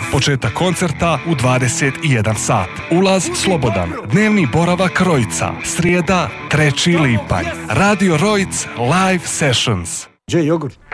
Početak koncerta u 21 sat. Ulaz slobodan. Dnevni boravak Rojca. Srijeda 3. lipanj. Radio Rojc Live Sessions. Džej jogurt.